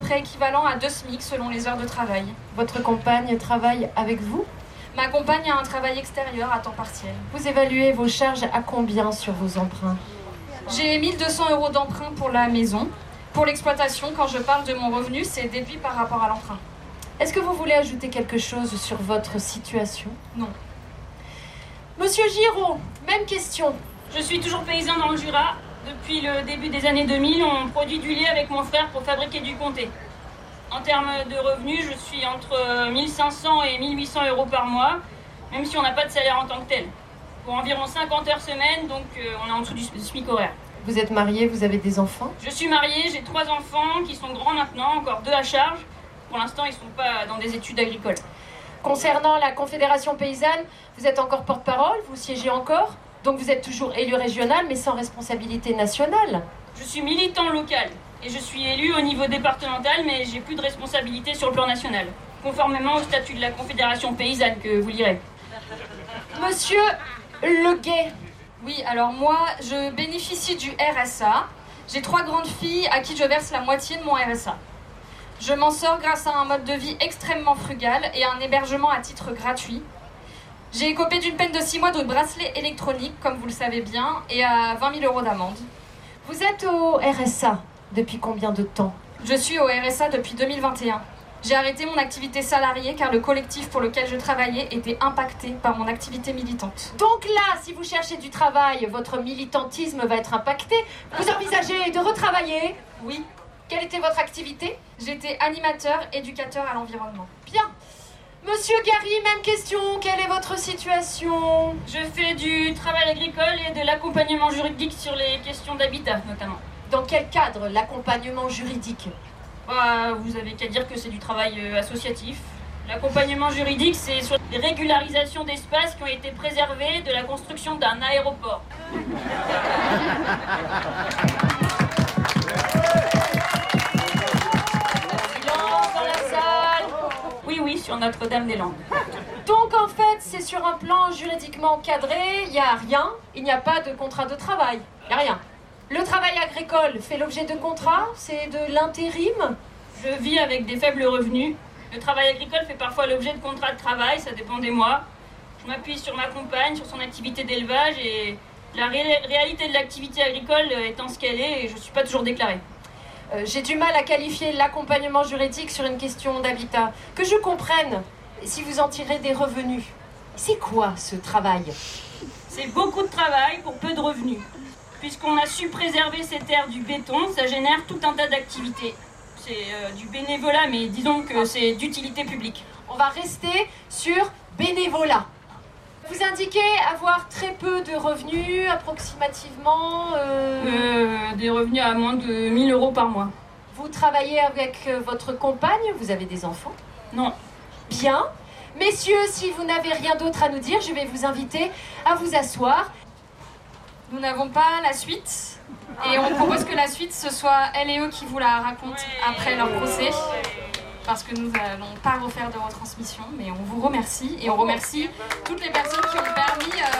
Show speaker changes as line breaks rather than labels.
près équivalent à 2 SMIC selon les heures de travail.
Votre compagne travaille avec vous?
Ma compagne a un travail extérieur à temps partiel.
Vous évaluez vos charges à combien sur vos emprunts?
J'ai 1 200 € d'emprunt pour la maison. Pour l'exploitation, quand je parle de mon revenu, c'est déduit par rapport à l'emprunt.
Est-ce que vous voulez ajouter quelque chose sur votre situation?
Non.
Monsieur Giraud, même question.
Je suis toujours paysan dans le Jura. Depuis le début des années 2000, on produit du lait avec mon frère pour fabriquer du comté. En termes de revenus, je suis entre 1 500 et 1 800 € par mois, même si on n'a pas de salaire en tant que tel. Pour environ 50 heures semaine, donc on est en dessous du SMIC horaire.
Vous êtes marié, vous avez des enfants?
Je suis mariée, j'ai 3 enfants qui sont grands maintenant, encore 2 à charge. Pour l'instant, ils ne sont pas dans des études agricoles.
Concernant la Confédération paysanne, vous êtes encore porte-parole, vous siégez encore? Donc vous êtes toujours élu régional, mais sans responsabilité nationale?
Je suis militant local et je suis élu au niveau départemental, mais j'ai plus de responsabilité sur le plan national, conformément au statut de la Confédération paysanne que vous lirez.
Monsieur Leguet.
Oui, alors moi, je bénéficie du RSA. J'ai 3 grandes filles à qui je verse la moitié de mon RSA. Je m'en sors grâce à un mode de vie extrêmement frugal et à un hébergement à titre gratuit. J'ai écopé d'une peine de 6 mois de bracelet électronique, comme vous le savez bien, et à 20 000 € d'amende.
Vous êtes au RSA depuis combien de temps?
Je suis au RSA depuis 2021. J'ai arrêté mon activité salariée car le collectif pour lequel je travaillais était impacté par mon activité militante.
Donc là, si vous cherchez du travail, votre militantisme va être impacté. Vous envisagez de retravailler?
Oui.
Quelle était votre activité?
J'étais animateur, éducateur à l'environnement.
Bien. Monsieur Gary, même question. Quelle est votre situation?
Je fais du travail agricole et de l'accompagnement juridique sur les questions d'habitat, notamment.
Dans quel cadre l'accompagnement juridique?
Vous avez qu'à dire que c'est du travail associatif. L'accompagnement juridique, c'est sur les régularisations d'espaces qui ont été préservés de la construction d'un aéroport.
Silence dans la salle.
Oui, sur Notre-Dame-des-Landes.
Donc en fait, c'est sur un plan juridiquement cadré, il n'y a rien, il n'y a pas de contrat de travail, il n'y a rien. Le travail agricole fait l'objet de contrats, c'est de l'intérim?
Je vis avec des faibles revenus. Le travail agricole fait parfois l'objet de contrats de travail, ça dépend des mois. Je m'appuie sur ma compagne, sur son activité d'élevage et la réalité de l'activité agricole étant ce qu'elle est, et je ne suis pas toujours déclarée.
J'ai du mal à qualifier l'accompagnement juridique sur une question d'habitat. Que je comprenne, si vous en tirez des revenus, c'est quoi ce travail?
C'est beaucoup de travail pour peu de revenus. Puisqu'on a su préserver ces terres du béton, ça génère tout un tas d'activités. C'est du bénévolat, mais disons que c'est d'utilité publique.
On va rester sur bénévolat. Vous indiquez avoir très peu de revenus, approximativement...
Des revenus à moins de 1 000 € par mois.
Vous travaillez avec votre compagne? Vous avez des enfants?
Non.
Bien. Messieurs, si vous n'avez rien d'autre à nous dire, je vais vous inviter à vous asseoir.
Nous n'avons pas la suite et on propose que la suite ce soit elle et eux qui vous la racontent après leur procès, parce que nous n'allons pas refaire de retransmission, mais on vous remercie et on remercie toutes les personnes qui ont permis